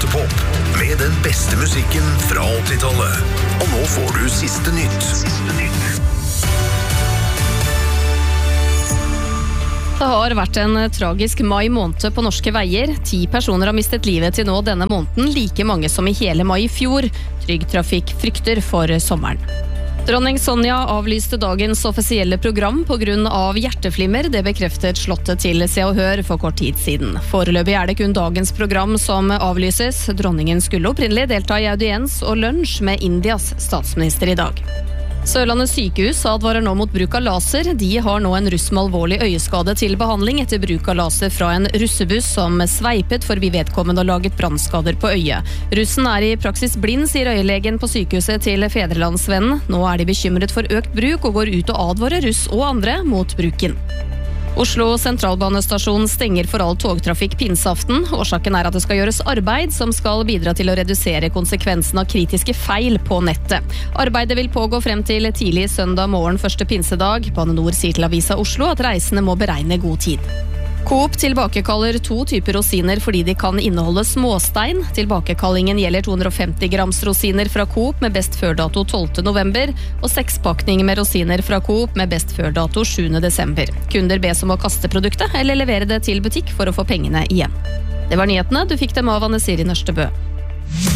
Ostepop med den beste musikken fra 80-tallet. Og nå får du siste nytt. Det har vært en tragisk mai måned på norske veier. 10 personer har mistet livet til nå denne måneden, like mange som i hele mai i fjor. Trygg Trafikk frykter for sommeren. Dronning Sonja avlyste dagens offisielle program på grunn av hjerteflimmer. Det bekreftet slottet til Se og Hør for kort tid siden. Foreløpig er det kun dagens program som avlyses. Dronningen skulle opprinnelig delta i audiens og lunsj med Indias statsminister i dag. Sørlandet sykehus advarer nå mot bruk av laser. De har nå en russ med alvorlig øyeskade til behandling etter bruk av laser fra en russebuss som sveipet forbi vedkommende og laget brannskader på øyet. Russen er i praksis blind, sier øyelegen på sykehuset til Fedrelandsvennen. Nå er de bekymret for økt bruk og går ut og advarer russ og andre mot bruken. Oslo sentralbanestasjon stenger for all togtrafikk pinseaften. Årsaken er at det skal gjøres arbeid som skal bidra til å redusere konsekvensen av kritiske feil på nettet. Arbeidet vil pågå frem til tidlig søndag morgen første pinsedag. Bane Nor sier til Avisa Oslo at reisende må beregne god tid. Coop tilbakekaller 2 typer rosiner fordi de kan inneholde småstein. Tilbakekallingen gjelder 250 grams rosiner fra Coop med best før-dato 12. november og 6-pakning med rosiner fra Coop med best før-dato 7. desember. Kunder bes om å kaste produktet eller levere det til butikk for å få pengene igjen. Det var nyhetene. Du fikk dem av Anne Siri Nørstebø.